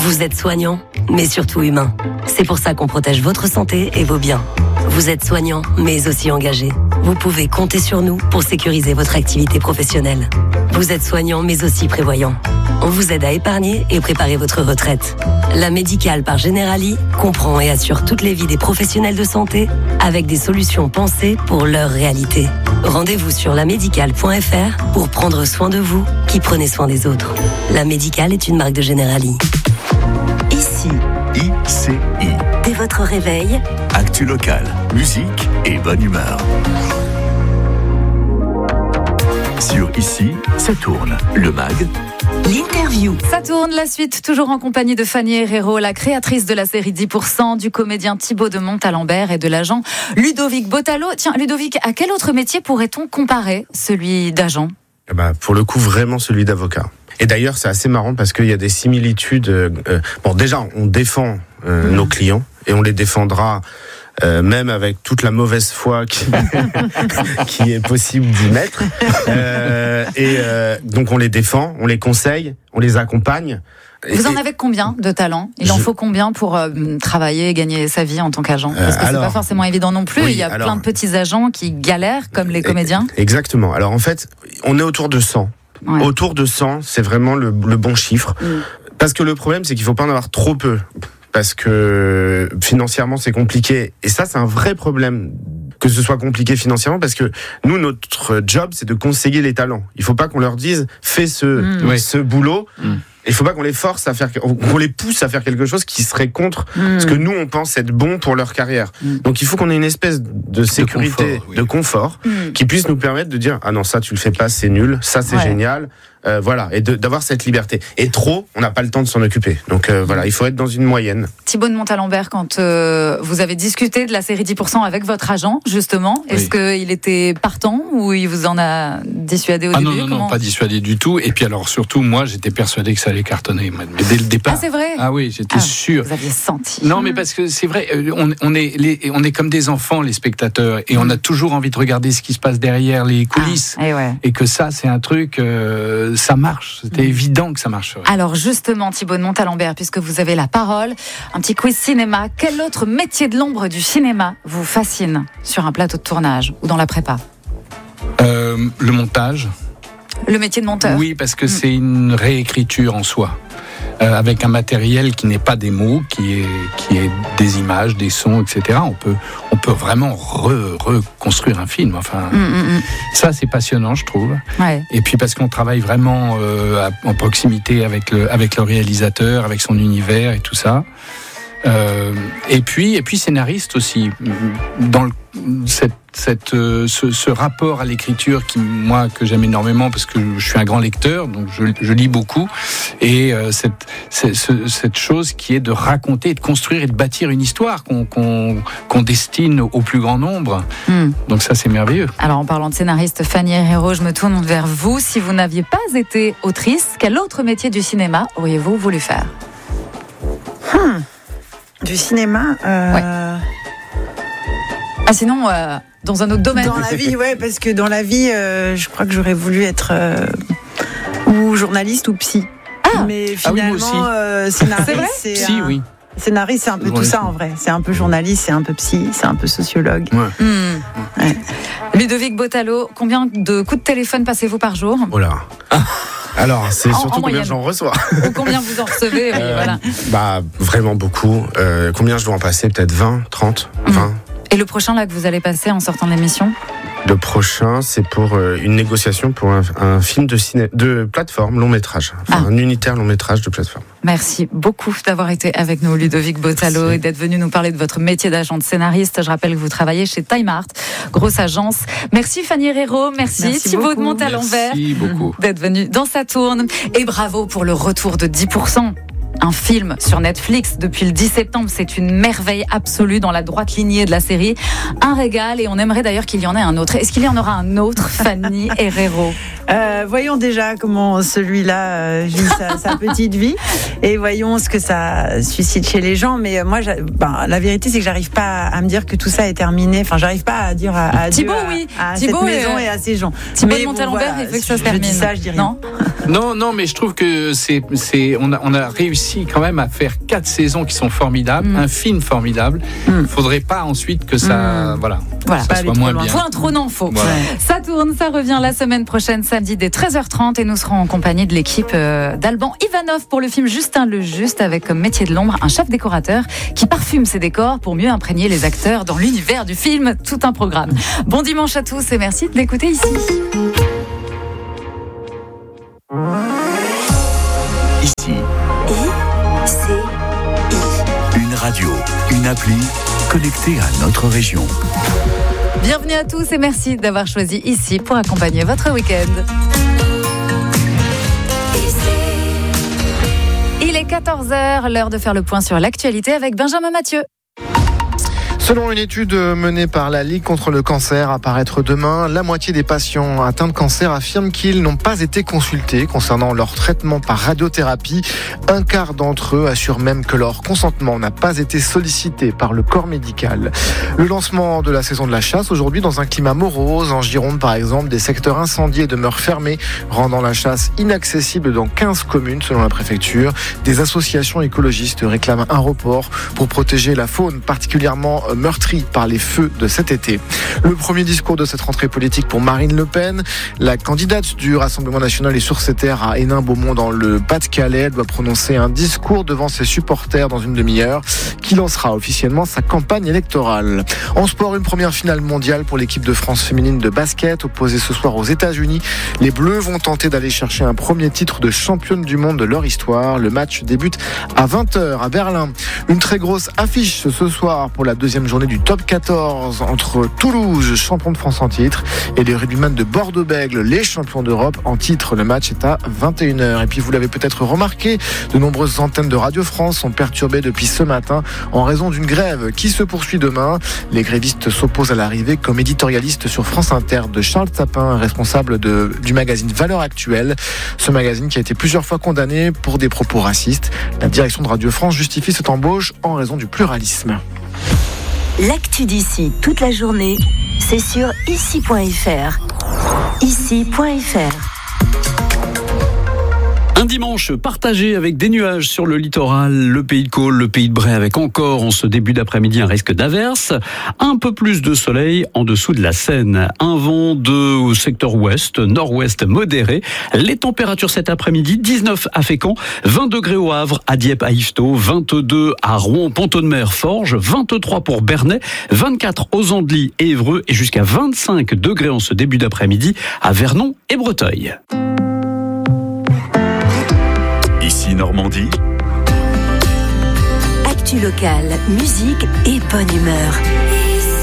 Vous êtes soignant, mais surtout humain. C'est pour ça qu'on protège votre santé et vos biens. Vous êtes soignant, mais aussi engagé. Vous pouvez compter sur nous pour sécuriser votre activité professionnelle. Vous êtes soignant, mais aussi prévoyant. On vous aide à épargner et préparer votre retraite. La Médicale par Generali comprend et assure toutes les vies des professionnels de santé avec des solutions pensées pour leur réalité. Rendez-vous sur lamédicale.fr pour prendre soin de vous qui prenez soin des autres. La Médicale est une marque de Generali. Ici, ICI. dès votre réveil, Actu locale, musique et bonne humeur. Sur Ici, ça tourne. Le MAG, l'interview. Ça tourne, la suite, toujours en compagnie de Fanny Herrero, la créatrice de la série 10%, du comédien Thibaut de Montalembert et de l'agent Ludovic Bottalo. Tiens, Ludovic, à quel autre métier pourrait-on comparer celui d'agent ? Pour le coup, vraiment celui d'avocat. Et d'ailleurs, c'est assez marrant parce qu'il y a des similitudes. Bon, déjà, on défend nos clients et on les défendra même avec toute la mauvaise foi qui est possible d'y mettre. Donc on les défend, on les conseille, on les accompagne. Vous en avez combien de talents ? Il en faut combien pour travailler et gagner sa vie en tant qu'agent ? Parce que c'est pas forcément évident non plus. Oui, il y a plein de petits agents qui galèrent, comme les comédiens. Exactement. Alors en fait, on est autour de 100. Ouais. Autour de 100, c'est vraiment le bon chiffre. Parce que le problème, c'est qu'il faut pas en avoir trop peu. Parce que financièrement, c'est compliqué. Et ça, c'est un vrai problème que ce soit compliqué financièrement, parce que nous, notre job, c'est de conseiller les talents. Il faut pas qu'on leur dise « fais ce boulot ». Il faut pas qu'on les force à faire, qu'on les pousse à faire quelque chose qui serait contre ce que nous on pense être bon pour leur carrière. Donc il faut qu'on ait une espèce de sécurité, de confort, qui puisse nous permettre de dire ah non, ça tu le fais pas, c'est nul, ça c'est génial. Voilà, et d'avoir cette liberté. Et trop, on n'a pas le temps de s'en occuper. Donc voilà, il faut être dans une moyenne. Thibaut de Montalembert, quand vous avez discuté de la série 10% avec votre agent, justement, est-ce qu'il était partant ou il vous en a dissuadé au début ? Non, pas dissuadé du tout. Et puis alors surtout, moi, j'étais persuadé que ça allait cartonner. Mais dès le départ. Ah, c'est vrai ? Ah oui, j'étais sûr. Vous aviez senti. Non, mais parce que c'est vrai, on est comme des enfants, les spectateurs, et on a toujours envie de regarder ce qui se passe derrière les coulisses. Et que ça, c'est un truc... ça marche, c'était évident que ça marcherait. Alors justement, Thibaut de Montalembert, puisque vous avez la parole, un petit quiz cinéma. Quel autre métier de l'ombre du cinéma vous fascine sur un plateau de tournage ou dans la prépa ? Le montage. Le métier de monteur ? Oui, parce que c'est une réécriture en soi. Avec un matériel qui n'est pas des mots, qui est des images, des sons, etc. On peut vraiment reconstruire un film. Enfin, ça c'est passionnant, je trouve. Ouais. Et puis parce qu'on travaille vraiment en proximité avec le réalisateur, avec son univers et tout ça. Et puis scénariste aussi, dans ce rapport à l'écriture que j'aime énormément parce que je suis un grand lecteur, donc je lis beaucoup, et cette chose qui est de raconter, de construire et de bâtir une histoire qu'on destine au plus grand nombre. Donc ça c'est merveilleux. Alors en parlant de scénariste, Fanny Herrero, je me tourne vers vous. Si vous n'aviez pas été autrice, quel autre métier du cinéma auriez-vous voulu faire ? Du cinéma sinon, dans un autre domaine. Dans la vie, parce que dans la vie, je crois que j'aurais voulu être ou journaliste ou psy. Mais finalement, scénariste, c'est psy, oui. Scénariste, c'est un peu tout ça en vrai. C'est un peu journaliste, c'est un peu psy, c'est un peu sociologue. Ouais. Ludovic Bottalo, combien de coups de téléphone passez-vous par jour ? Oh là. Alors, c'est surtout combien j'en reçois. Ou combien vous en recevez, voilà. Vraiment beaucoup. Combien je dois en passer ? Peut-être 20, 30, 20. Et le prochain là que vous allez passer en sortant de l'émission ? Le prochain, c'est pour une négociation pour un film de plateforme, long métrage. Un unitaire long métrage de plateforme. Merci beaucoup d'avoir été avec nous, Ludovic Bottalo, et d'être venu nous parler de votre métier d'agent de scénariste. Je rappelle que vous travaillez chez Time Art, grosse agence. Merci Fanny Herrero, merci Thibaut de Montalembert d'être venu dans Ça tourne. Et bravo pour le retour de 10%. Un film sur Netflix depuis le 10 septembre, c'est une merveille absolue dans la droite lignée de la série. Un régal, et on aimerait d'ailleurs qu'il y en ait un autre. Est-ce qu'il y en aura un autre, Fanny Herrero ? Voyons déjà comment celui-là vit sa petite vie, et voyons ce que ça suscite chez les gens. Mais moi, la vérité, c'est que j'arrive pas à me dire que tout ça est terminé. Enfin, j'arrive pas à dire à Thibaut, Dieu, à cette maison et à ces gens. Thibaut de Montalembert, il veut que ça se termine. Je dis ça, je dis rien. Non, mais je trouve que on a réussi quand même à faire 4 saisons qui sont formidables, un film formidable. Faudrait pas ensuite que ça, ça soit moins bien. Point trop non faux. Voilà. Ça tourne, ça revient la semaine prochaine, samedi dès 13h30, et nous serons en compagnie de l'équipe d'Alban Ivanov pour le film Justin le Juste, avec comme métier de l'ombre un chef décorateur qui parfume ses décors pour mieux imprégner les acteurs dans l'univers du film. Tout un programme. Bon dimanche à tous et merci de l'écouter ici. Ici. Une radio, une appli connectée à notre région. Bienvenue à tous et merci d'avoir choisi ici pour accompagner votre week-end. Il est 14h, l'heure de faire le point sur l'actualité avec Benjamin Mathieu. Selon une étude menée par la Ligue contre le cancer à paraître demain, la moitié des patients atteints de cancer affirment qu'ils n'ont pas été consultés concernant leur traitement par radiothérapie. Un quart d'entre eux assurent même que leur consentement n'a pas été sollicité par le corps médical. Le lancement de la saison de la chasse aujourd'hui dans un climat morose. En Gironde par exemple, des secteurs incendiés demeurent fermés, rendant la chasse inaccessible dans 15 communes selon la préfecture. Des associations écologistes réclament un report pour protéger la faune particulièrement meurtrie par les feux de cet été. Le premier discours de cette rentrée politique pour Marine Le Pen. La candidate du Rassemblement national est sur ses terres à Hénin-Beaumont dans le Pas-de-Calais. Elle doit prononcer un discours devant ses supporters dans une demi-heure qui lancera officiellement sa campagne électorale. En sport, une première finale mondiale pour l'équipe de France féminine de basket opposée ce soir aux États-Unis. Les Bleus vont tenter d'aller chercher un premier titre de championne du monde de leur histoire. Le match débute à 20h à Berlin. Une très grosse affiche ce soir pour la deuxième journée du top 14 entre Toulouse, champion de France en titre, et les rugbyman de Bordeaux-Bègles, les champions d'Europe en titre. Le match est à 21h. Et puis vous l'avez peut-être remarqué, de nombreuses antennes de Radio France sont perturbées depuis ce matin en raison d'une grève qui se poursuit demain. Les grévistes s'opposent à l'arrivée comme éditorialiste sur France Inter de Charles Sapin, responsable du magazine Valeurs Actuelles. Ce magazine qui a été plusieurs fois condamné pour des propos racistes. La direction de Radio France justifie cette embauche en raison du pluralisme. L'actu d'ici toute la journée, c'est sur ici.fr. Ici.fr. Un dimanche partagé avec des nuages sur le littoral, le pays de Caux, le pays de Bray, avec encore en ce début d'après-midi un risque d'averse. Un peu plus de soleil en dessous de la Seine. Un vent de secteur ouest, nord-ouest modéré. Les températures cet après-midi, 19 à Fécamp, 20 degrés au Havre, à Dieppe, à Yvetot, 22 à Rouen, Pont-de-Mer, Forges, 23 pour Bernay, 24 aux Andelys et Évreux et jusqu'à 25 degrés en ce début d'après-midi à Vernon et Breteuil. Ici Normandie. Actu locale, musique et bonne humeur.